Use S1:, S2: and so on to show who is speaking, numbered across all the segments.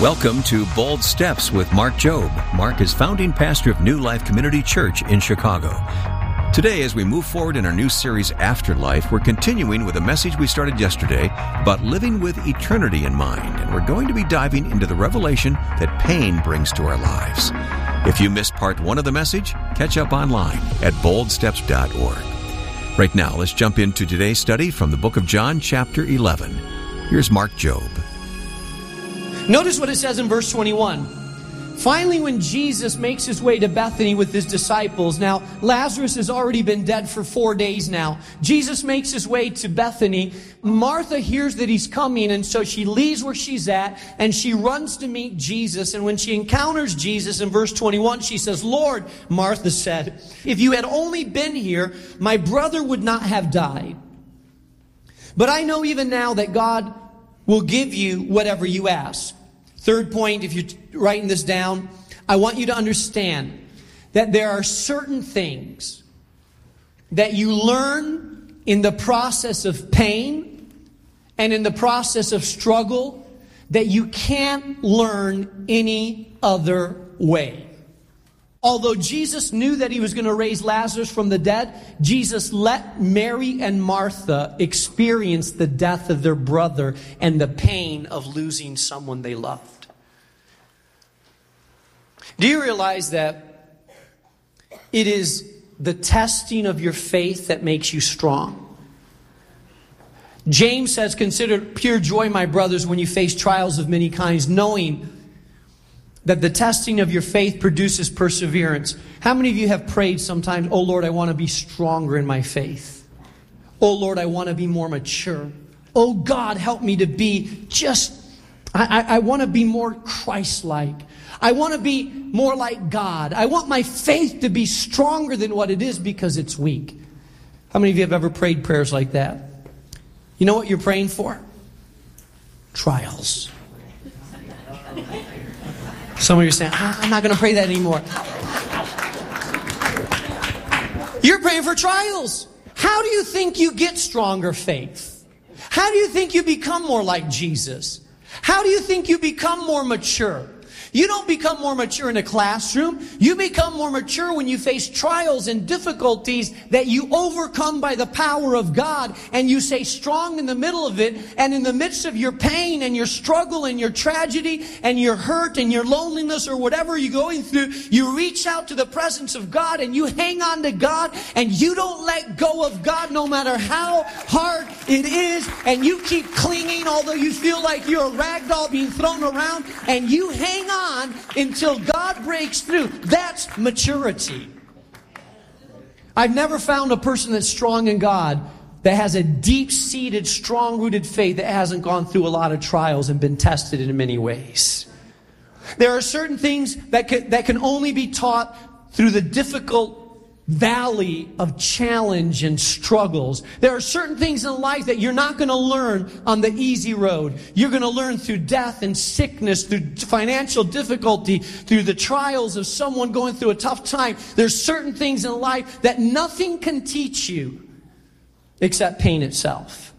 S1: Welcome to Bold Steps with Mark Jobe. Mark is founding pastor of New Life Community Church in Chicago. Today, as we move forward in our new series, Afterlife, we're continuing with a message we started yesterday about living with eternity in mind, and we're going to be diving into the revelation that pain brings to our lives. If you missed part one of the message, catch up online at boldsteps.org. Right now, let's jump into today's study from the book of John, chapter 11. Here's Mark Jobe.
S2: Notice what it says in verse 21. Finally, when Jesus makes his way to Bethany with his disciples, now Lazarus has already been dead for 4 days now. Jesus makes his way to Bethany. Martha hears that he's coming, and so she leaves where she's at, and she runs to meet Jesus. And when she encounters Jesus in verse 21, she says, "Lord," Martha said, "if you had only been here, my brother would not have died. But I know even now that God will give you whatever you ask." Third point, if you're writing this down, I want you to understand that there are certain things that you learn in the process of pain and in the process of struggle that you can't learn any other way. Although Jesus knew that he was going to raise Lazarus from the dead, Jesus let Mary and Martha experience the death of their brother and the pain of losing someone they loved. Do you realize that it is the testing of your faith that makes you strong? James says, "Consider pure joy, my brothers, when you face trials of many kinds, knowing that the testing of your faith produces perseverance." How many of you have prayed sometimes, "Oh Lord, I want to be stronger in my faith. Oh Lord, I want to be more mature. Oh God, help me to be I want to be more Christ-like. I want to be more like God. I want my faith to be stronger than what it is because it's weak." How many of you have ever prayed prayers like that? You know what you're praying for? Trials. Some of you are saying, "I'm not going to pray that anymore." You're praying for trials. How do you think you get stronger faith? How do you think you become more like Jesus? How do you think you become more mature? You don't become more mature in a classroom. You become more mature when you face trials and difficulties that you overcome by the power of God, and you stay strong in the middle of it. And in the midst of your pain and your struggle and your tragedy and your hurt and your loneliness or whatever you're going through, you reach out to the presence of God and you hang on to God, and you don't let go of God no matter how hard it is, and you keep clinging although you feel like you're a rag doll being thrown around, and you hang on until God breaks through. That's maturity. I've never found a person that's strong in God that has a deep-seated, strong-rooted faith that hasn't gone through a lot of trials and been tested in many ways. There are certain things that can only be taught through the difficult valley of challenge and struggles. There are certain things in life that you're not going to learn on the easy road. You're going to learn through death and sickness, through financial difficulty, through the trials of someone going through a tough time. There's certain things in life that nothing can teach you except pain itself.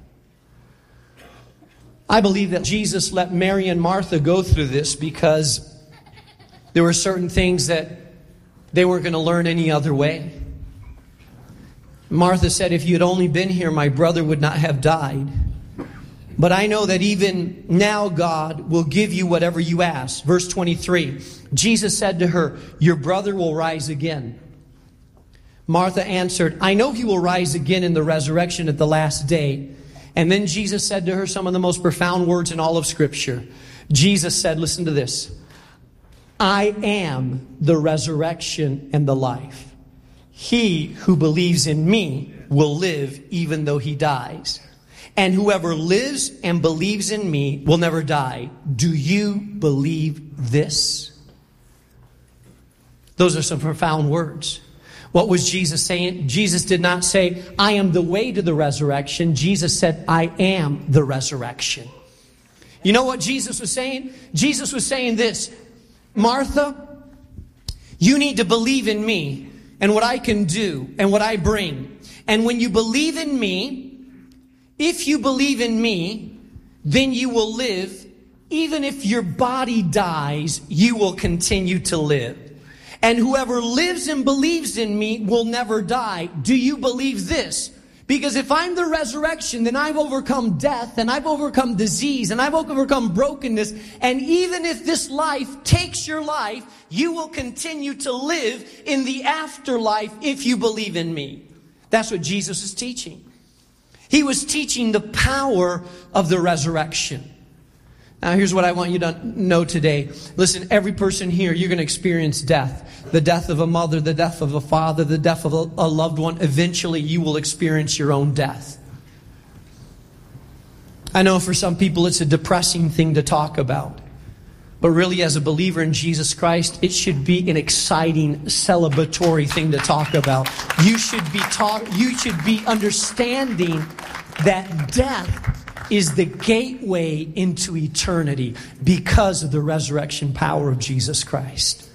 S2: I believe that Jesus let Mary and Martha go through this because there were certain things that they weren't going to learn any other way. Martha said, "If you had only been here, my brother would not have died. But I know that even now God will give you whatever you ask." Verse 23, Jesus said to her, "Your brother will rise again." Martha answered, "I know he will rise again in the resurrection at the last day." And then Jesus said to her some of the most profound words in all of Scripture. Jesus said, listen to this, "I am the resurrection and the life. He who believes in me will live even though he dies. And whoever lives and believes in me will never die. Do you believe this?" Those are some profound words. What was Jesus saying? Jesus did not say, "I am the way to the resurrection." Jesus said, "I am the resurrection." You know what Jesus was saying? Jesus was saying this, "Martha, you need to believe in me and what I can do and what I bring. And when you believe in me, if you believe in me, then you will live even if your body dies, you will continue to live. And whoever lives and believes in me will never die. Do you believe this? Because if I'm the resurrection, then I've overcome death, and I've overcome disease, and I've overcome brokenness. And even if this life takes your life, you will continue to live in the afterlife if you believe in me. That's what Jesus is teaching. He was teaching the power of the resurrection. Now, here's what I want you to know today. Listen, every person here, you're going to experience death. The death of a mother, the death of a father, the death of a loved one. Eventually, you will experience your own death. I know for some people, it's a depressing thing to talk about. But really, as a believer in Jesus Christ, it should be an exciting, celebratory thing to talk about. You should be understanding that death is the gateway into eternity because of the resurrection power of Jesus Christ.